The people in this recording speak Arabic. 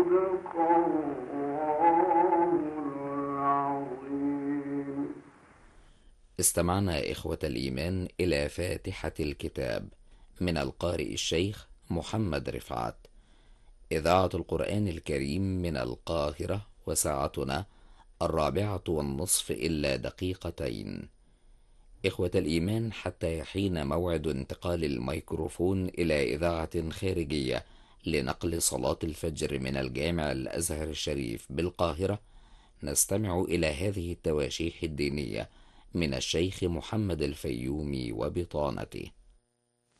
صدق الله العظيم. استمعنا إخوة الإيمان إلى فاتحة الكتاب من القارئ الشيخ محمد رفعت. إذاعة القرآن الكريم من القاهرة، وساعتنا 4:30 إلا دقيقتين. إخوة الإيمان، حتى يحين موعد انتقال الميكروفون إلى إذاعة خارجية لنقل صلاة الفجر من الجامع الأزهر الشريف بالقاهرة، نستمع إلى هذه التواشيح الدينية من الشيخ محمد الفيومي وبطانته.